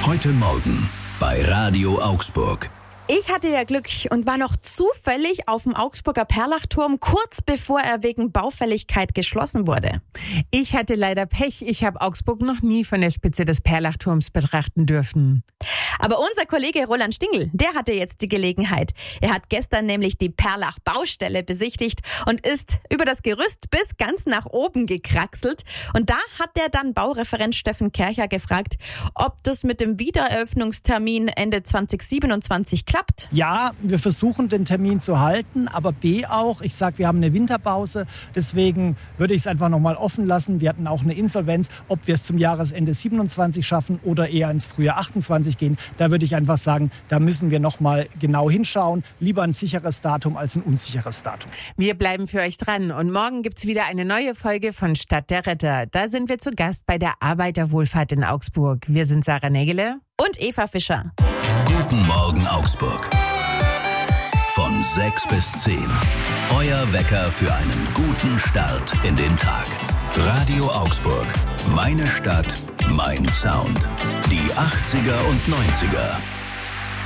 Heute Morgen bei Radio Augsburg. Ich hatte ja Glück und war noch zufällig auf dem Augsburger Perlachturm, kurz bevor er wegen Baufälligkeit geschlossen wurde. Ich hatte leider Pech. Ich habe Augsburg noch nie von der Spitze des Perlachturms betrachten dürfen. Aber unser Kollege Roland Stingl, der hatte jetzt die Gelegenheit. Er hat gestern nämlich die Perlach-Baustelle besichtigt und ist über das Gerüst bis ganz nach oben gekraxelt. Und da hat er dann Baureferent Steffen Kercher gefragt, ob das mit dem Wiedereröffnungstermin Ende 2027 klappt. Ja, wir versuchen den Termin zu halten, aber auch, ich sage, wir haben eine Winterpause, deswegen würde ich es einfach nochmal offen lassen. Wir hatten auch eine Insolvenz, ob wir es zum Jahresende 27 schaffen oder eher ins Frühjahr 28 gehen. Da würde ich einfach sagen, da müssen wir nochmal genau hinschauen. Lieber ein sicheres Datum als ein unsicheres Datum. Wir bleiben für euch dran und morgen gibt's wieder eine neue Folge von Stadt der Retter. Da sind wir zu Gast bei der Arbeiterwohlfahrt in Augsburg. Wir sind Sarah Nägele und Eva Fischer. Guten Morgen Augsburg. Von 6 bis 10. Euer Wecker für einen guten Start in den Tag. Radio Augsburg. Meine Stadt, mein Sound. Die 80er und 90er.